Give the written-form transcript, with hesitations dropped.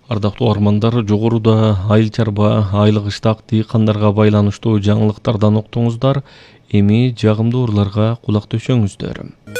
Ардактуу угармандар, жогоруда айыл чарба, айлык ыштак дыйкандарга байланыштуу жаңылыктардан уктуңуздар. Эми жагымдуу ырларга кулак төшөңүздөр.